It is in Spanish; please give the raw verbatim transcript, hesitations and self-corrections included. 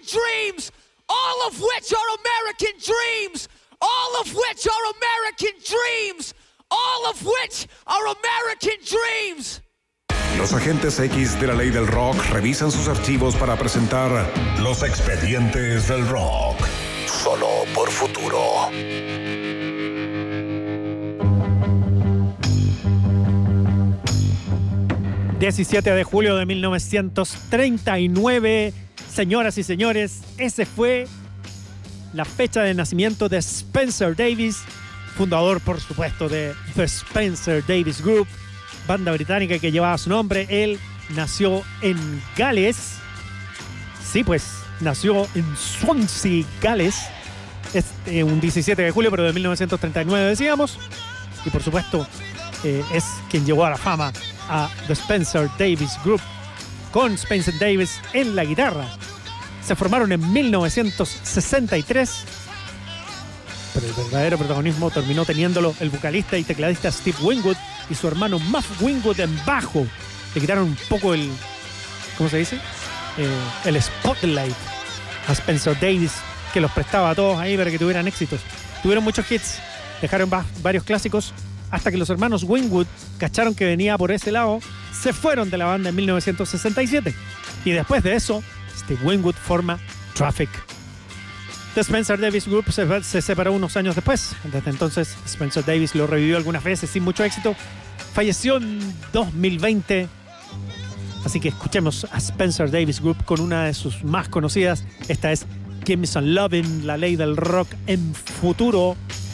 dreams, all of which are American dreams, all of which are American dreams, all of which are American dreams. Los agentes X de la ley del rock revisan sus archivos para presentar Los Expedientes del Rock, solo por Futuro. diecisiete de julio de mil novecientos treinta y nueve, señoras y señores, ese fue la fecha de nacimiento de Spencer Davis, fundador, por supuesto, de The Spencer Davis Group, banda británica que llevaba su nombre. Él nació en Gales. Sí, pues, nació en Swansea, Gales. Este, un diecisiete de julio, pero de mil novecientos treinta y nueve, decíamos. Y, por supuesto, eh, es quien llevó a la fama a The Spencer Davis Group, con Spencer Davis en la guitarra. Se formaron en mil novecientos sesenta y tres, pero el verdadero protagonismo terminó teniéndolo el vocalista y tecladista Steve Winwood y su hermano Muff Winwood en bajo. Le quitaron un poco el, ¿cómo se dice? Eh, el spotlight a Spencer Davis, que los prestaba a todos ahí para que tuvieran éxitos. Tuvieron muchos hits, dejaron va- varios clásicos, hasta que los hermanos Winwood cacharon que venía por ese lado, se fueron de la banda en mil novecientos sesenta y siete. Y después de eso, Steve Winwood forma Traffic. The Spencer Davis Group se, se separó unos años después. Desde entonces, Spencer Davis lo revivió algunas veces sin mucho éxito. Falleció en dos mil veinte. Así que escuchemos a Spencer Davis Group con una de sus más conocidas. Esta es Give Me Some Lovin', la ley del rock en Futuro.